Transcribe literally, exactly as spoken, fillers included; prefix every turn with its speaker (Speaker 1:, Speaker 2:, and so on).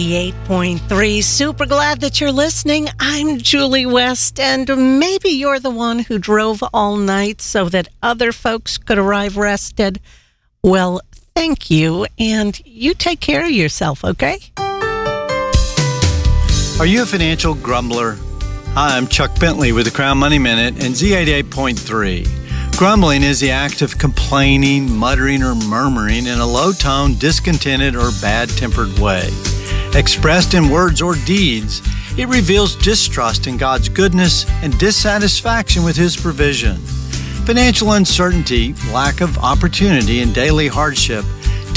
Speaker 1: eight point three. Super glad that you're listening. I'm Julie West, and maybe you're the one who drove all night so that other folks could arrive rested. Well, thank you, and you take care of yourself, okay?
Speaker 2: Are you a financial grumbler? Hi, I'm Chuck Bentley with the Crown Money Minute and Z eighty-eight point three. Grumbling is the act of complaining, muttering, or murmuring in a low-tone, discontented, or bad-tempered way. Expressed in words or deeds, it reveals distrust in God's goodness and dissatisfaction with His provision. Financial uncertainty, lack of opportunity, and daily hardship